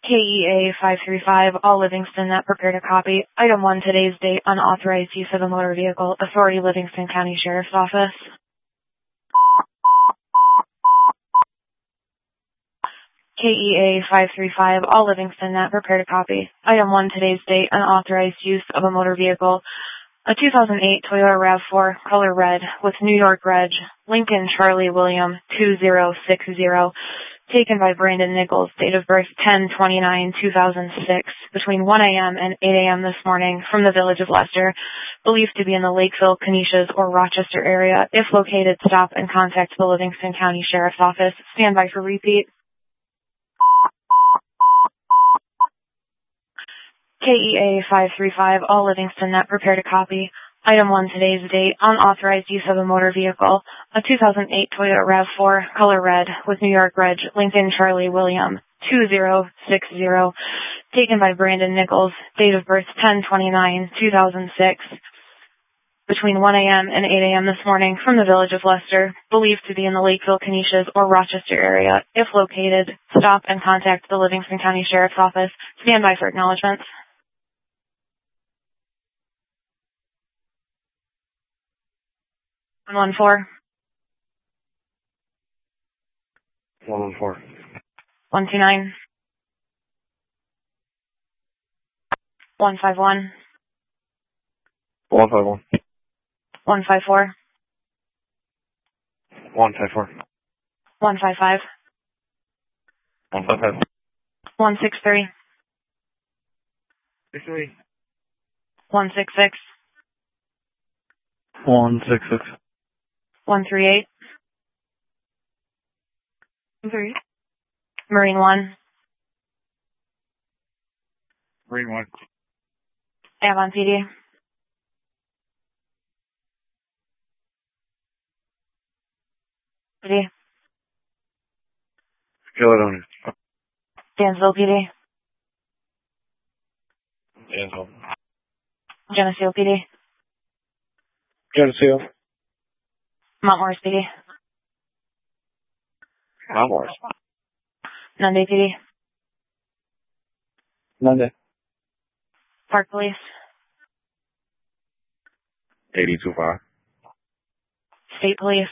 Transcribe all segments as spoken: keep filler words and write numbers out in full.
K E A five three five, all Livingston Net, prepare to copy. Item one, today's date, unauthorized use of a motor vehicle, Authority Livingston County Sheriff's Office. K E A five three five, all Livingston Net, prepare to copy. Item one, today's date, unauthorized use of a motor vehicle, a two thousand eight Toyota RAV four, color red, with New York reg, Lincoln Charlie William two zero six zero, taken by Brandon Nichols, date of birth ten twenty-nine two thousand six, between one a m and eight a m this morning from the village of Leicester, believed to be in the Lakeville, Canisius, or Rochester area. If located, stop and contact the Livingston County Sheriff's Office. Stand by for repeat. K E A five three five, all Livingston Net, prepare to copy. Item one, today's date, unauthorized use of a motor vehicle, a two thousand eight Toyota RAV four, color red, with New York reg, Lincoln Charlie William two zero six zero, taken by Brandon Nichols, date of birth ten twenty-nine two thousand six, between one a m and eight a m this morning from the village of Leicester, believed to be in the Lakeville, Canisius, or Rochester area. If located, stop and contact the Livingston County Sheriff's Office. Stand by for acknowledgments. one one four. one one four. one two nine. one five one. one five one. one five four. one five four. one five five. one five five. one six three. six three. one six six. one six six. one three eight. three. Marine one. Marine one. Avon P D. P D. Caledonia. Dansville P D. Dansville. Geneseo P D. Geneseo. Mount Morris P D. Mount Morris. Nunde P D. Nunde. Park Police. eighty-two five. State Police.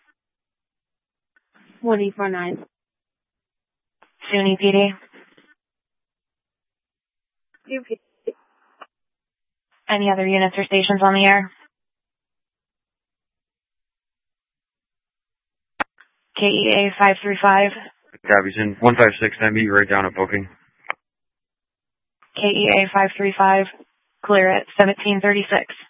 one eight four nine. SUNY P D. Any other units or stations on the air? K E A five three five. Gabbyson. one five six, I meet you right down at booking. K E A five three five. Clear at seventeen thirty-six.